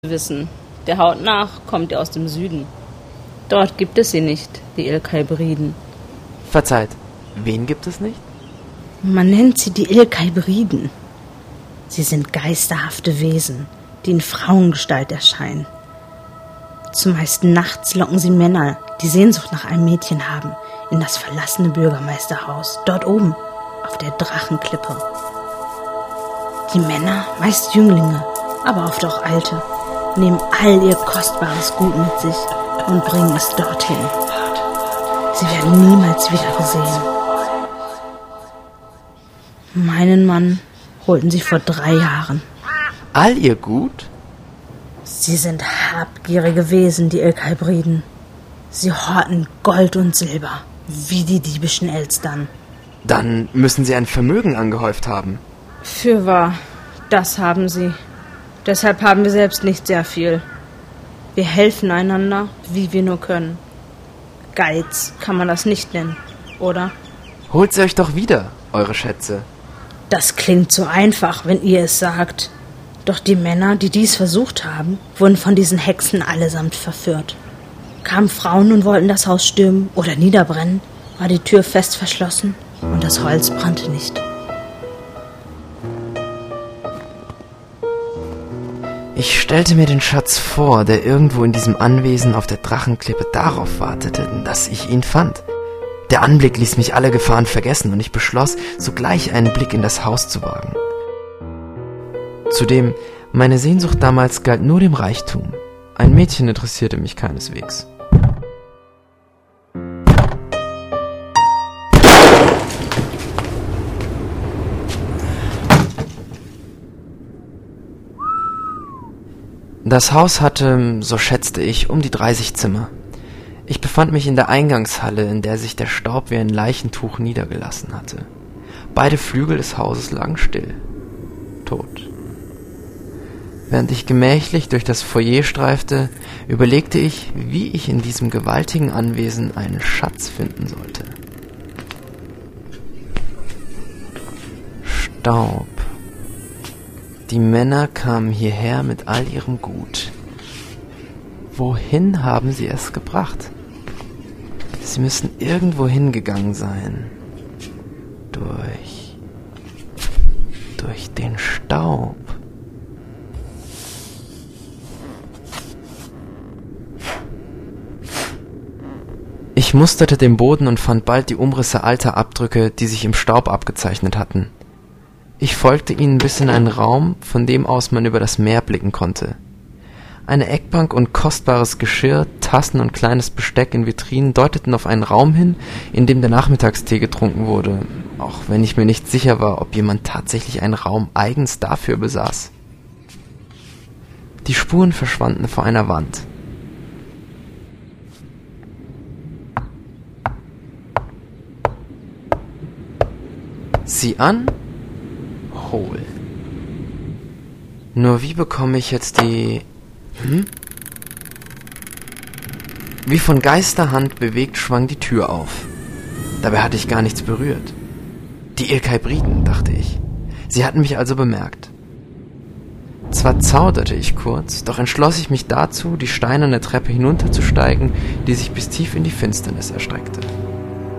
wissen. Der haut nach, kommt er aus dem Süden. Dort gibt es sie nicht, die Ilkaibriden. Verzeiht, wen gibt es nicht? Man nennt sie die Ilkaibriden. Sie sind geisterhafte Wesen, die in Frauengestalt erscheinen. Zumeist nachts locken sie Männer, die Sehnsucht nach einem Mädchen haben, in das verlassene Bürgermeisterhaus, dort oben, auf der Drachenklippe. Die Männer, meist Jünglinge, aber oft auch Alte, nehmen all ihr kostbares Gut mit sich und bringen es dorthin. Sie werden niemals wieder gesehen. Meinen Mann holten sie vor 3 Jahren. All ihr Gut? Sie sind habgierige Wesen, die Ilkaibriden. Sie horten Gold und Silber, wie die diebischen Elstern. Dann müssen sie ein Vermögen angehäuft haben. Fürwahr, das haben sie. Deshalb haben wir selbst nicht sehr viel. Wir helfen einander, wie wir nur können. Geiz kann man das nicht nennen, oder? Holt sie euch doch wieder, eure Schätze. Das klingt so einfach, wenn ihr es sagt. Doch die Männer, die dies versucht haben, wurden von diesen Hexen allesamt verführt. Kamen Frauen und wollten das Haus stürmen oder niederbrennen, war die Tür fest verschlossen und das Holz brannte nicht. Ich stellte mir den Schatz vor, der irgendwo in diesem Anwesen auf der Drachenklippe darauf wartete, dass ich ihn fand. Der Anblick ließ mich alle Gefahren vergessen und ich beschloss, sogleich einen Blick in das Haus zu wagen. Zudem, meine Sehnsucht damals galt nur dem Reichtum. Ein Mädchen interessierte mich keineswegs. Das Haus hatte, so schätzte ich, um die 30 Zimmer. Ich befand mich in der Eingangshalle, in der sich der Staub wie ein Leichentuch niedergelassen hatte. Beide Flügel des Hauses lagen still, tot. Während ich gemächlich durch das Foyer streifte, überlegte ich, wie ich in diesem gewaltigen Anwesen einen Schatz finden sollte. Staub. Die Männer kamen hierher mit all ihrem Gut. Wohin haben sie es gebracht? Sie müssen irgendwo hingegangen sein. Durch den Staub. Ich musterte den Boden und fand bald die Umrisse alter Abdrücke, die sich im Staub abgezeichnet hatten. Ich folgte ihnen bis in einen Raum, von dem aus man über das Meer blicken konnte. Eine Eckbank und kostbares Geschirr, Tassen und kleines Besteck in Vitrinen deuteten auf einen Raum hin, in dem der Nachmittagstee getrunken wurde, auch wenn ich mir nicht sicher war, ob jemand tatsächlich einen Raum eigens dafür besaß. Die Spuren verschwanden vor einer Wand. Sieh an, hol. Nur wie bekomme ich jetzt die... Wie von Geisterhand bewegt schwang die Tür auf. Dabei hatte ich gar nichts berührt. Die Ilkaibriden, dachte ich. Sie hatten mich also bemerkt. Zwar zauderte ich kurz, doch entschloss ich mich dazu, die steinerne Treppe hinunterzusteigen, die sich bis tief in die Finsternis erstreckte.